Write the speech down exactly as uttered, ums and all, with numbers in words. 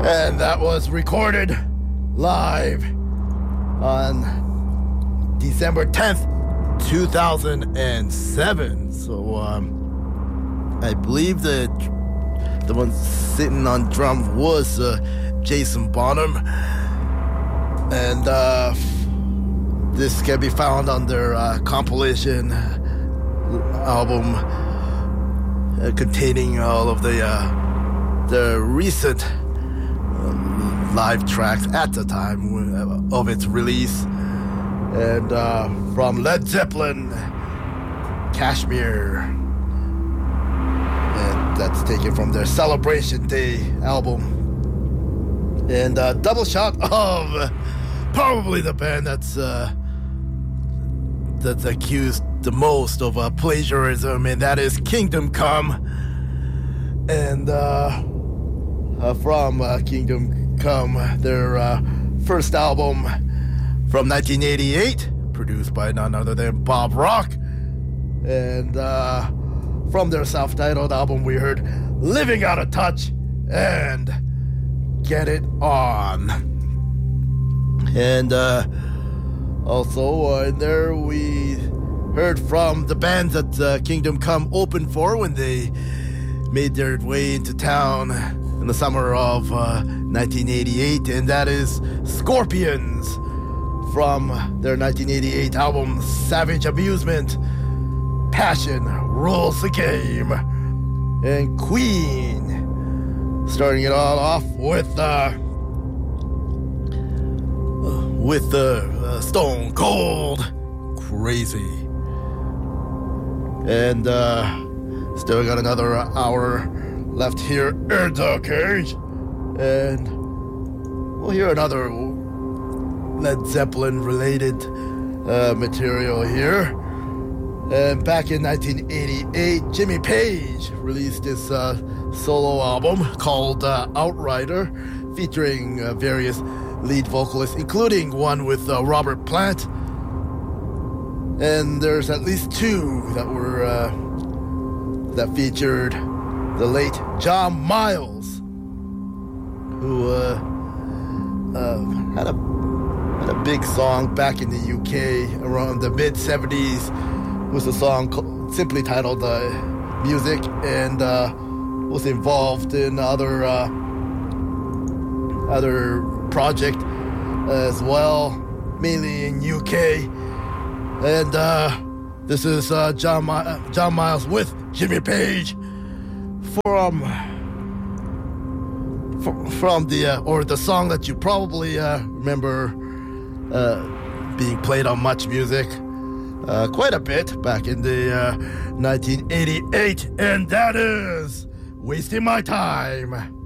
And that was recorded live on December tenth, two thousand seven. So um, I believe that the one sitting on drum was uh, Jason Bonham. And uh, this can be found on their uh, compilation album uh, containing all of the uh, the recent uh, live tracks at the time of its release. And uh, from Led Zeppelin, Kashmir. And that's taken from their Celebration Day album. And a double shot of probably the band that's uh, that's accused the most of uh, plagiarism, and that is Kingdom Come. And uh, uh, from uh, Kingdom Come, their uh, first album from nineteen eighty-eight, produced by none other than Bob Rock. And uh, from their self-titled album, we heard Living Out of Touch and Get It On. And uh, also uh, in there we heard from the band that uh, Kingdom Come opened for when they made their way into town in the summer of uh, nineteen eighty-eight, and that is Scorpions from their nineteen eighty-eight album Savage Amusement, Passion Rules the Game. And Queen starting it all off with uh, with the uh, Stone Cold Crazy. And uh, still got another hour left here in the cage. And we'll hear another Led Zeppelin related uh, material here. And back in nineteen eighty-eight, Jimmy Page released his uh, solo album called uh, Outrider, featuring uh, various lead vocalists, including one with uh, Robert Plant. And there's at least two that were uh, that featured the late John Miles, who uh, uh, had a had a big song back in the U K around the mid seventies. It was a song co- simply titled uh, "Music," and uh, was involved in other uh, other project as well, mainly in U K. And uh, this is uh, John Mi- John Miles with Jimmy Page from f- from the uh, or the song that you probably uh, remember uh, being played on Much Music uh, quite a bit back in the uh, nineteen eighty-eight, and that is Wasting My Time.